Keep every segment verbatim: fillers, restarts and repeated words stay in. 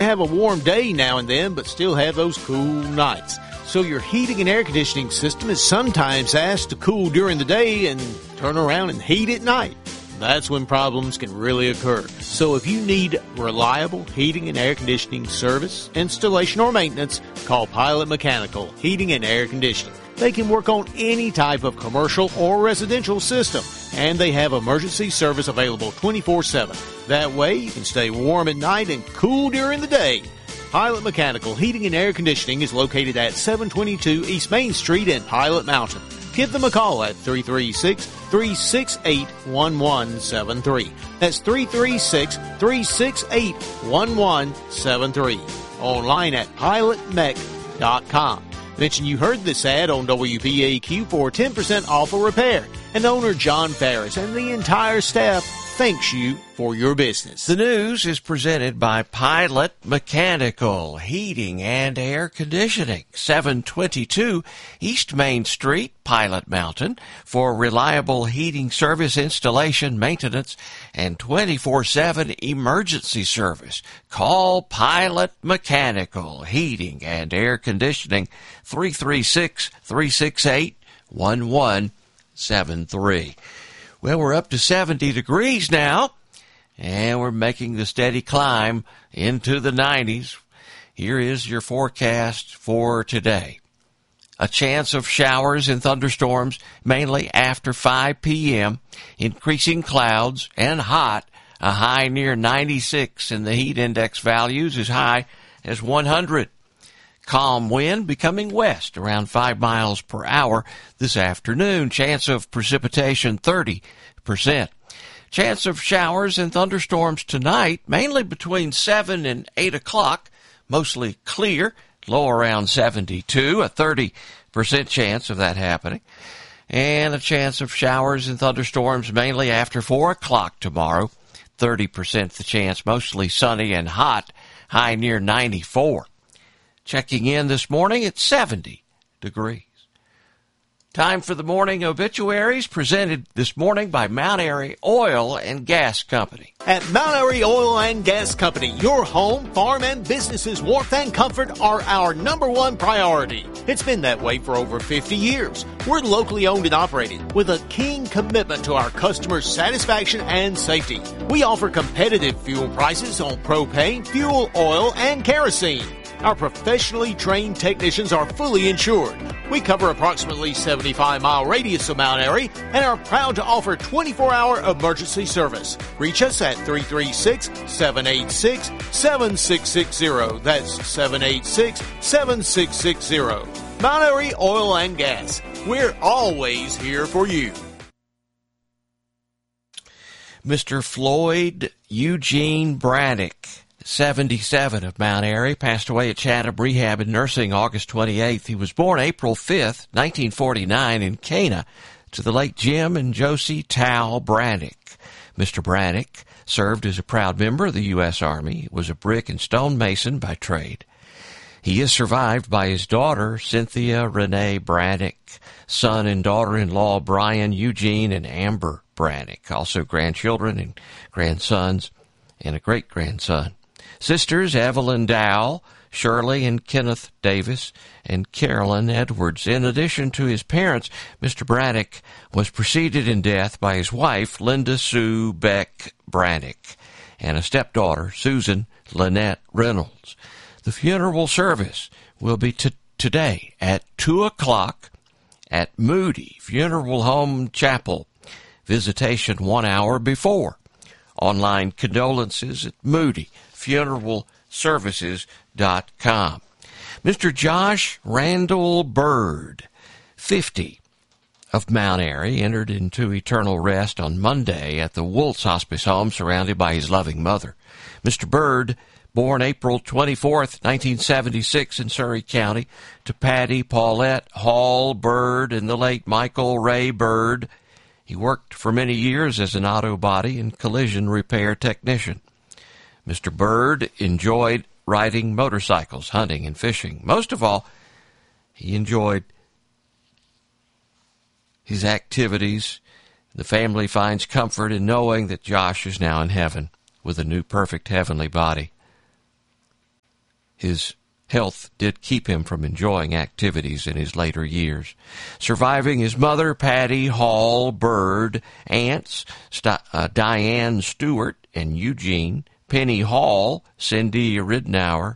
have a warm day now and then, but still have those cool nights. So your heating and air conditioning system is sometimes asked to cool during the day and turn around and heat at night. That's when problems can really occur. So if you need reliable heating and air conditioning service, installation, or maintenance, call Pilot Mechanical Heating and Air Conditioning. They can work on any type of commercial or residential system, and they have emergency service available twenty-four seven. That way you can stay warm at night and cool during the day. Pilot Mechanical Heating and Air Conditioning is located at seven twenty-two East Main Street in Pilot Mountain. Give them a call at three three six, three six eight, one one seven three. That's three three six, three six eight, one one seven three. Online at pilot mech dot com. Mention you heard this ad on W P A Q for ten percent off a repair. And owner John Ferris and the entire staff thanks you for your business. The news is presented by Pilot Mechanical Heating and Air Conditioning, seven twenty-two East Main Street, Pilot Mountain, for reliable heating service, installation, maintenance, and twenty-four seven emergency service. Call Pilot Mechanical Heating and Air Conditioning, three three six, three six eight, one one seven three. Well, we're up to seventy degrees now, and we're making the steady climb into the nineties. Here is your forecast for today. A chance of showers and thunderstorms, mainly after five p.m., increasing clouds and hot, a high near ninety-six, and the heat index values as high as one hundred. Calm wind becoming west around five miles per hour this afternoon. Chance of precipitation thirty percent. Chance of showers and thunderstorms tonight, mainly between seven and eight o'clock. Mostly clear, low around seventy-two, a thirty percent chance of that happening. And a chance of showers and thunderstorms mainly after four o'clock tomorrow. thirty percent the chance, mostly sunny and hot, high near ninety-four. Checking in this morning at seventy degrees. Time for the morning obituaries, presented this morning by Mount Airy Oil and Gas Company. At Mount Airy Oil and Gas Company, your home, farm, and business's warmth and comfort are our number one priority. It's been that way for over fifty years. We're locally owned and operated with a keen commitment to our customers' satisfaction and safety. We offer competitive fuel prices on propane, fuel oil, and kerosene. Our professionally trained technicians are fully insured. We cover approximately seventy-five mile radius of Mount Airy and are proud to offer twenty-four hour emergency service. Reach us at three three six, seven eight six, seven six six zero. That's seven eight six, seven six six zero. Mount Airy Oil and Gas. We're always here for you. Mister Floyd Eugene Braddock, seventy-seven, of Mount Airy, passed away at Chatham Rehab and Nursing August twenty-eighth. He was born April fifth, nineteen forty-nine in Cana to the late Jim and Josie Towle Braddock. Mister Braddock served as a proud member of the U S Army, was a brick and stone mason by trade. He is survived by his daughter, Cynthia Renee Braddock, son and daughter-in-law Brian Eugene and Amber Braddock, also grandchildren and grandsons and a great-grandson. Sisters Evelyn Dowell, Shirley and Kenneth Davis, and Carolyn Edwards. In addition to his parents, Mister Braddock was preceded in death by his wife, Linda Sue Beck Braddock, and a stepdaughter, Susan Lynette Reynolds. The funeral service will be t- today at two o'clock at Moody Funeral Home Chapel. Visitation one hour before. Online condolences at Moody Funeral Services dot com. Mister Josh Randall Bird, fifty, of Mount Airy, entered into eternal rest on Monday at the Woltz Hospice Home, surrounded by his loving mother. Mister Bird, born April twenty-fourth, nineteen seventy-six in Surrey County, to Patty Paulette Hall Bird and the late Michael Ray Bird. He worked for many years as an auto body and collision repair technician. Mister Bird enjoyed riding motorcycles, hunting, and fishing. Most of all, he enjoyed his activities. The family finds comfort in knowing that Josh is now in heaven with a new perfect heavenly body. his health did keep him from enjoying activities in his later years. Surviving his mother, Patty Hall Bird, aunts, St- uh, Diane Stewart and Eugene, Penny Hall, Cindy Ridnour,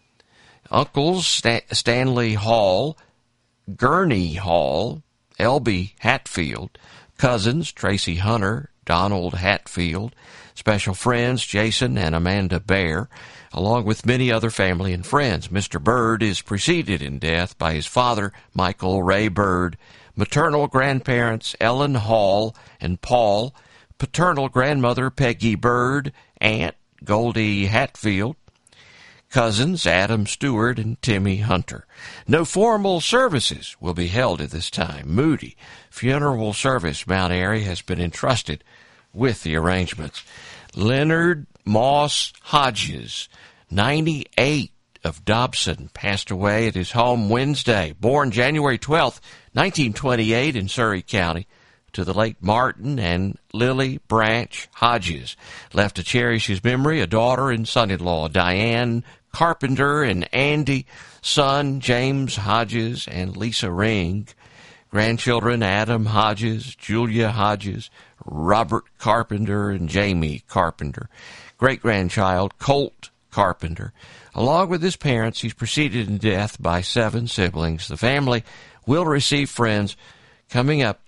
uncles St- Stanley Hall, Gurney Hall, Elby Hatfield, cousins Tracy Hunter, Donald Hatfield, special friends Jason and Amanda Bear, along with many other family and friends. Mister Bird is preceded in death by his father, Michael Ray Bird, maternal grandparents Ellen Hall and Paul, paternal grandmother Peggy Bird, aunt Goldie Hatfield, cousins Adam Stewart and Timmy Hunter. No formal services will be held at this time. Moody Funeral Service, Mount Airy, has been entrusted with the arrangements. Leonard Moss Hodges, ninety-eight, of Dobson, passed away at his home Wednesday. Born January twelfth, nineteen twenty-eight in Surrey County, to the late Martin and Lily Branch Hodges. Left to cherish his memory a daughter and son-in-law, Diane Carpenter and Andy, son James Hodges and Lisa Ring, grandchildren Adam Hodges, Julia Hodges, Robert Carpenter and Jamie Carpenter, great-grandchild Colt Carpenter. Along with his parents, he's preceded in death by seven siblings. The family will receive friends coming up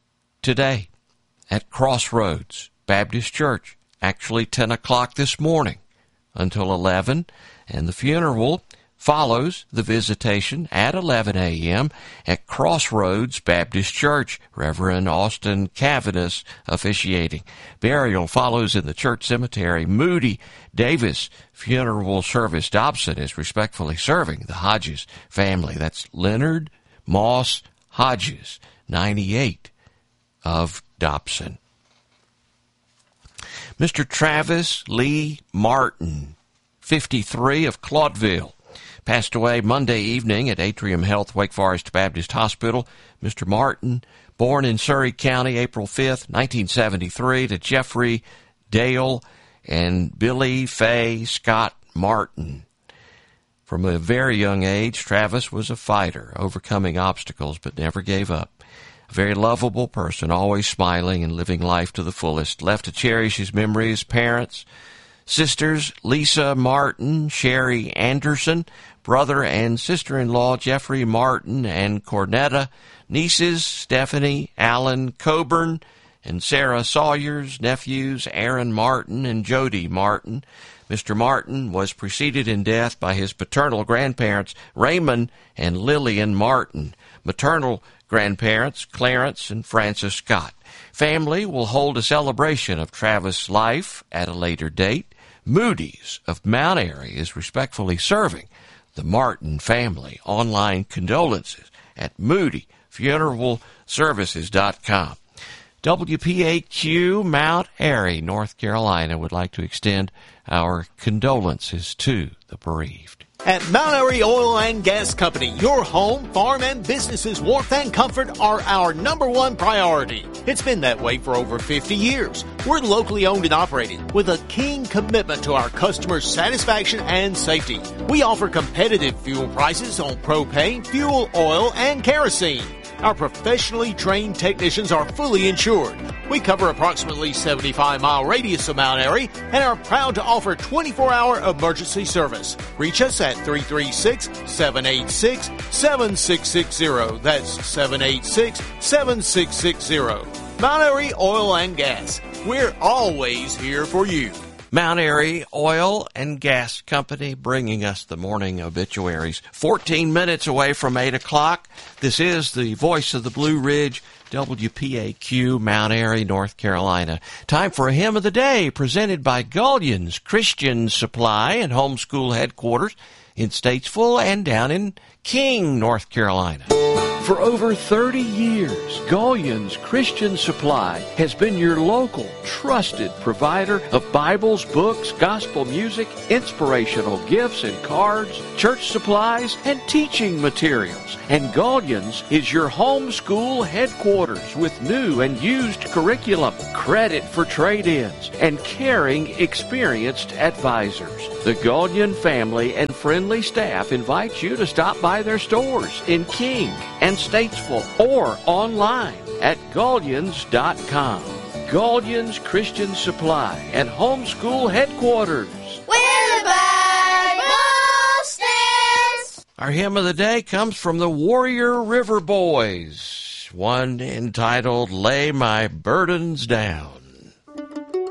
today at Crossroads Baptist Church, actually ten o'clock this morning until eleven, and the funeral follows the visitation at eleven a.m. at Crossroads Baptist Church, Reverend Austin Cavanis officiating. Burial follows in the church cemetery. Moody Davis Funeral Service Dobson is respectfully serving the Hodges family. That's Leonard Moss Hodges, ninety-eight, of Dobson. Mister Travis Lee Martin, fifty-three, of Claudeville, passed away Monday evening at Atrium Health Wake Forest Baptist Hospital. Mister Martin, born in Surrey County, April fifth, nineteen seventy-three, to Jeffrey Dale and Billy Faye Scott Martin. From a very young age, Travis was a fighter, overcoming obstacles but never gave up. A very lovable person, always smiling and living life to the fullest. Left to cherish his memories, parents, sisters Lisa Martin, Sherry Anderson, brother and sister-in-law Jeffrey Martin and Cornetta, nieces Stephanie Allen Coburn and Sarah Sawyers, nephews Aaron Martin and Jody Martin. Mister Martin was preceded in death by his paternal grandparents Raymond and Lillian Martin, maternal grandparents Clarence and Francis Scott. Family will hold a celebration of Travis' life at a later date. Moody's of Mount Airy is respectfully serving the Martin family. Online condolences at moody funeral services dot com. W P A Q Mount Airy, North Carolina, would like to extend our condolences to the bereaved. At Mount Airy Oil and Gas Company, your home, farm, and business's warmth and comfort are our number one priority. It's been that way for over fifty years. We're locally owned and operated with a keen commitment to our customers' satisfaction and safety. We offer competitive fuel prices on propane, fuel oil, and kerosene. Our professionally trained technicians are fully insured. We cover approximately seventy-five mile radius of Mount Airy and are proud to offer twenty-four hour emergency service. Reach us at three three six, seven eight six, seven six six zero. That's seven eight six, seven six six zero. Mount Airy Oil and Gas. We're always here for you. Mount Airy Oil and Gas Company bringing us the morning obituaries. fourteen minutes away from eight o'clock. This is the Voice of the Blue Ridge, W P A Q, Mount Airy, North Carolina. Time for a hymn of the day presented by Gullion's Christian Supply and Homeschool Headquarters in Statesville and down in King, North Carolina. For over thirty years, Gullion's Christian Supply has been your local, trusted provider of Bibles, books, gospel music, inspirational gifts and cards, church supplies, and teaching materials. And Gullion's is your homeschool headquarters with new and used curriculum, credit for trade-ins, and caring, experienced advisors. The Gaulion family and friendly staff invite you to stop by their stores in King and Statesville or online at Gaulions dot com. Gaulions Christian Supply and Homeschool Headquarters. Where the Bible stands. Our hymn of the day comes from the Warrior River Boys, one entitled Lay My Burdens Down.